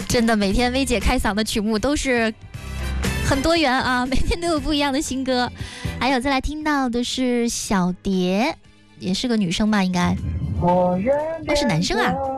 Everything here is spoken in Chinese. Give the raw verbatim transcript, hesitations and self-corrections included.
真的，每天薇姐开嗓的曲目都是很多元啊，每天都有不一样的新歌。还有再来听到的是小蝶，也是个女生吧？应该，哦，是男生啊。